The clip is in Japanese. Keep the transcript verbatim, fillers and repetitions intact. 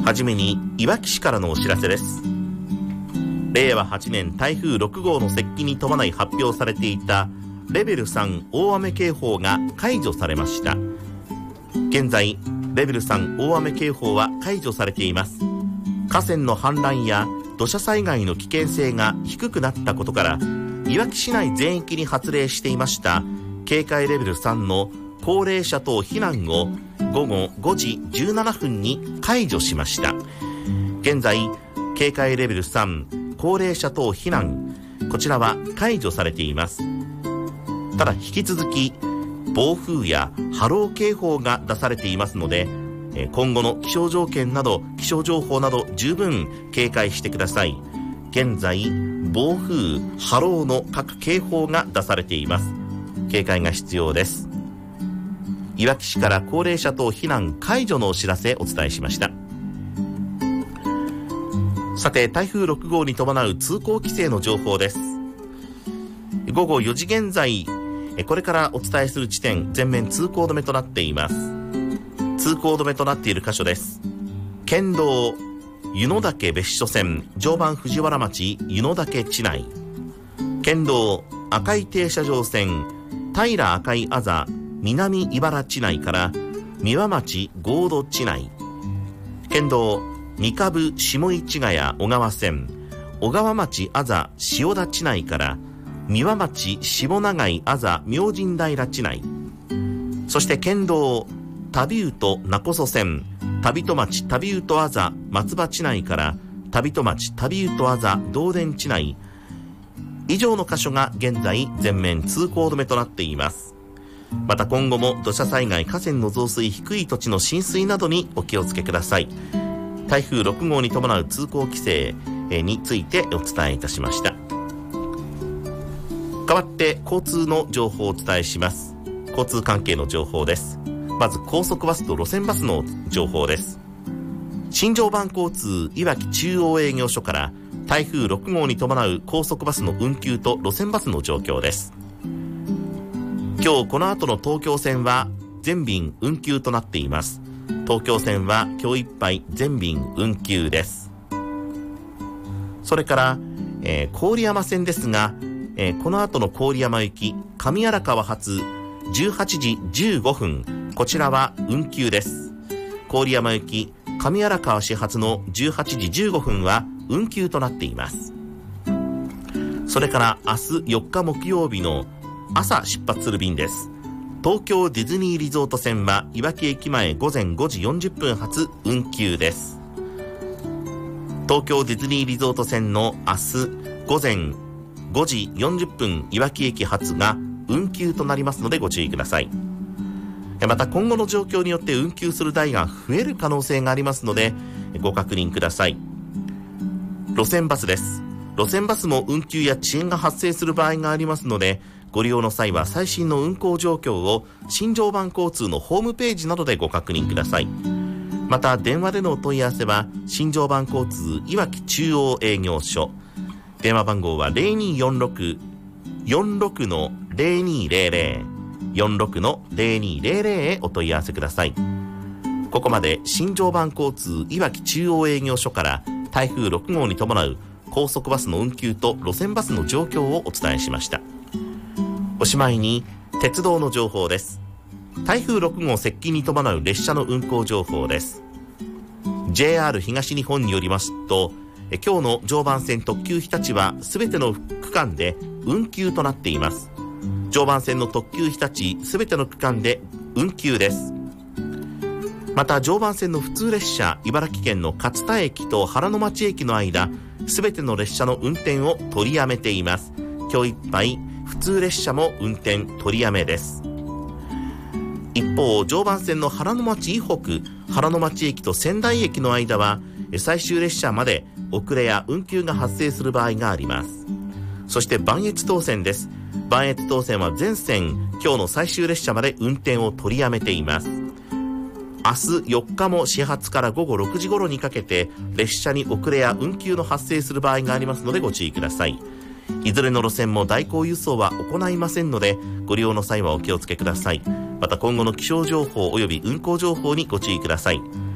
はじめにいわき市からのお知らせです。れいわはちねん台風ろくごうの接近に伴い発表されていたレベルさん大雨警報が解除されました。現在レベルさん大雨警報は解除されています。河川の氾濫や土砂災害の危険性が低くなったことから、いわき市内全域に発令していました警戒レベルさんの高齢者等避難をごごごじじゅうななふんに解除しました。現在警戒レベルさん高齢者等避難、こちらは解除されています。ただ引き続き暴風や波浪警報が出されていますので、今後の気象条件など気象情報など十分警戒してください。現在暴風波浪の各警報が出されています。警戒が必要です。いわき市から高齢者等避難解除のお知らせお伝えしました。さて台風ろくごうに伴う通行規制の情報です。ごごよじ現在、これからお伝えする地点全面通行止めとなっています。通行止めとなっている箇所です。県道湯野岳別所線常磐藤原町湯野岳地内、県道赤い停車場線平赤いあざ南茨地内から三輪町合土地内、県道三株下市ヶ谷小川線小川町あざ塩田地内から三輪町下長井あざ明神平地内、そして県道旅人勿来線旅戸町旅人あざ松葉地内から旅戸町旅人あざ道田地内、以上の箇所が現在全面通行止めとなっています。また今後も土砂災害、河川の増水、低い土地の浸水などにお気をつけください。台風ろくごうに伴う通行規制についてお伝えいたしました。代わって交通の情報をお伝えします。交通関係の情報です。まず高速バスと路線バスの情報です。新常磐交通いわき中央営業所から台風ろくごうに伴う高速バスの運休と路線バスの状況です。今日この後の東京線は全便運休となっています。東京線は今日いっぱい全便運休です。それから、えー、郡山線ですが、えー、この後の郡山行き上荒川発じゅうはちじじゅうごふん、こちらは運休です。郡山行き上荒川始発のじゅうはちじじゅうごふんは運休となっています。それから明日よっか木曜日の朝出発する便です。東京ディズニーリゾート線はいわき駅前ごぜんごじよんじゅっぷん発運休です。東京ディズニーリゾート線の明日ごぜんごじよんじゅっぷんいわき駅発が運休となりますのでご注意ください。また今後の状況によって運休する台が増える可能性がありますのでご確認ください。路線バスです。路線バスも運休や遅延が発生する場合がありますので、ご利用の際は最新の運行状況を新常磐交通のホームページなどでご確認ください。また電話でのお問い合わせは新常磐交通いわき中央営業所、電話番号は ゼロにーよんろく よんろく の ゼロにーゼロゼロ よんろく の ゼロにーゼロゼロ へお問い合わせください。ここまで新常磐交通いわき中央営業所から台風ろくごうに伴う高速バスの運休と路線バスの状況をお伝えしました。おしまいに鉄道の情報です。台風ろくごう接近に伴う列車の運行情報です。 ジェイアール 東日本によりますと、今日の常磐線特急日立はすべての区間で運休となっています。常磐線の特急日立すべての区間で運休です。また常磐線の普通列車茨城県の勝田駅と原ノ町駅の間すべての列車の運転を取りやめています。今日いっぱい普通列車も運転取りやめです。一方常磐線の原ノ町以北原ノ町駅と仙台駅の間は最終列車まで遅れや運休が発生する場合があります。そして磐越東線です。磐越東線は全線今日の最終列車まで運転を取りやめています。明日よっかも始発からごごろくじ頃にかけて列車に遅れや運休の発生する場合がありますのでご注意ください。いずれの路線も代行輸送は行いませんのでご利用の際はお気をつけください。また今後の気象情報及び運行情報にご注意ください。